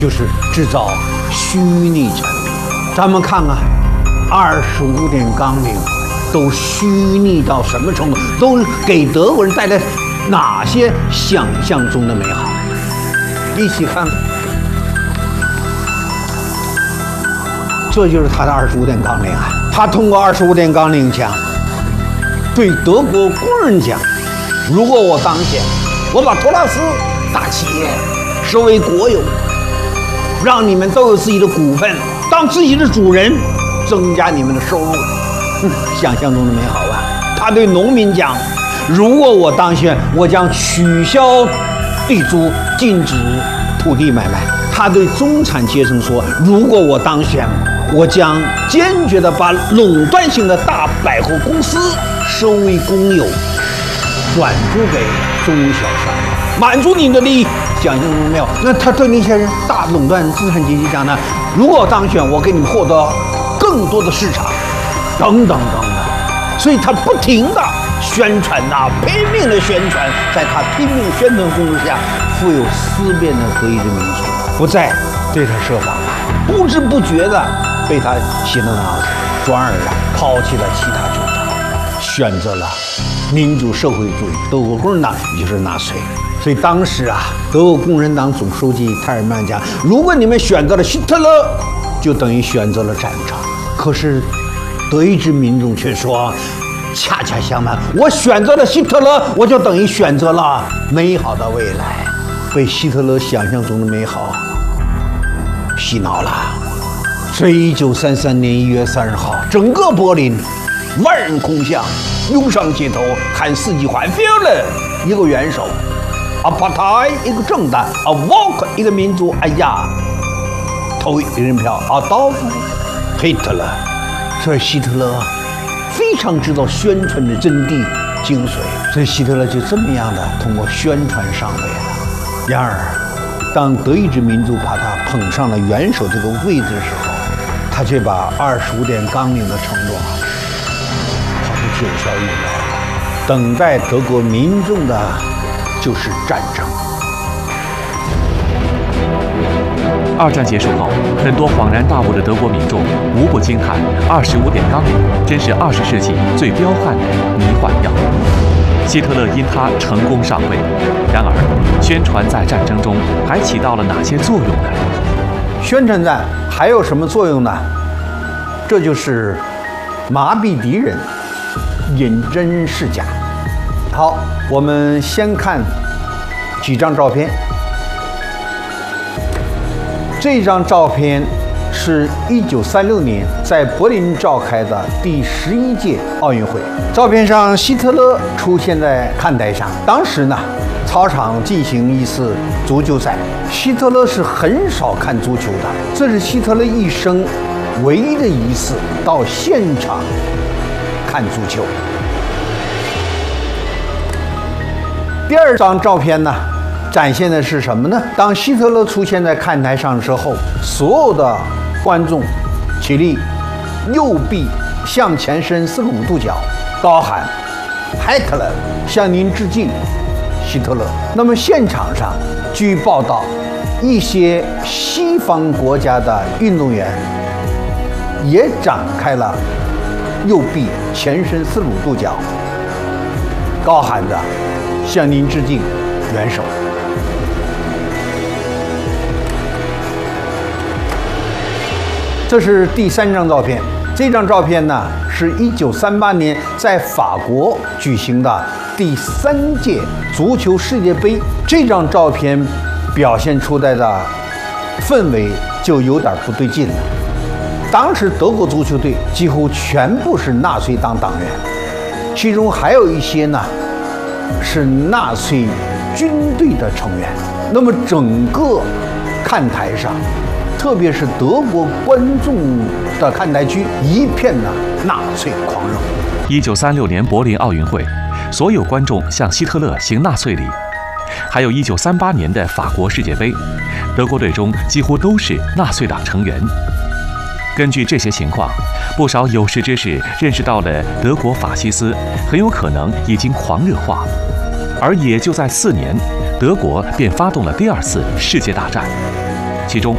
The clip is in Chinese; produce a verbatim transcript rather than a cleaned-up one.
就是制造虚拟产品。咱们看看二十五点纲领都虚拟到什么程度，都给德国人带来哪些想象中的美好？一起看，这就是他的二十五点纲领啊。他通过二十五点纲领讲，对德国工人讲，如果我当选，我把托拉斯大企业收为国有，让你们都有自己的股份，当自己的主人，增加你们的收入。嗯，想象中的美好吧。他对农民讲，如果我当选，我将取消地租，禁止土地买卖。他对中产阶层说，如果我当选，我将坚决地把垄断性的大百货公司收为公有，转租给中小商业，满足你的利益。想象中没有？那他对那些人大垄断资产阶级讲呢？如果我当选，我给你们获得更多的市场，等等等等。所以他不停地宣传呐、啊，拼命的宣传，在他拼命宣传攻势下，富有思辨的德意志民族不再对他设防了，不知不觉的被他洗了脑子，转而啊抛弃了其他主张，选择了民主社会主义德国共产党，也就是纳粹。所以当时啊，德国共产党总书记泰尔曼讲，如果你们选择了希特勒，就等于选择了战场。可是德意志民众却说，恰恰相反，我选择了希特勒，我就等于选择了美好的未来。被希特勒想象中的美好洗脑了。所以一九三三年一月三十号，整个柏林万人空巷，涌上街头看四季花 ，Führer 一个元首，Partei 一个政党，A Volk 一个民族，哎呀，投一人票，Adolf Hitler。所以希特勒非常知道宣传的真谛精髓，所以希特勒就这么样的通过宣传上位了。然而，当德意志民族把他捧上了元首这个位置的时候，他却把二十五点纲领的承诺好像九霄云外了。等待德国民众的就是战争。 二战结束后，很多恍然大悟的德国民众无不惊叹：二十五点纲领真是二十世纪最彪悍的迷幻药。希特勒因他成功上位，然而宣传在战争中还起到了哪些作用呢？ 宣传战还有什么作用呢？这就是麻痹敌人，引真示假。好，我们先看几张照片。这张照片是一九三六年在柏林召开的第十一届奥运会。照片上，希特勒出现在看台上。当时呢，操场进行一次足球赛。希特勒是很少看足球的，这是希特勒一生唯一的一次到现场看足球。第二张照片呢，展现的是什么呢？当希特勒出现在看台上之后，所有的观众起立，右臂向前伸四十五度角，高喊 Hitler 向您致敬，希特勒。那么现场上，据报道，一些西方国家的运动员也展开了右臂前伸四十五度角，高喊着向您致敬，元首。这是第三张照片。这张照片呢，是一九三八年在法国举行的第三届足球世界杯。这张照片表现出来的氛围就有点不对劲了。当时德国足球队几乎全部是纳粹党党员，其中还有一些呢是纳粹军队的成员。那么整个看台上，特别是德国观众的看台区，一片的纳粹狂热。 一九三六年柏林奥运会，所有观众向希特勒行纳粹礼。还有一九三八年的法国世界杯，德国队中几乎都是纳粹党成员。根据这些情况，不少有识之士认识到了德国法西斯很有可能已经狂热化，而也就在四年，德国便发动了第二次世界大战，其中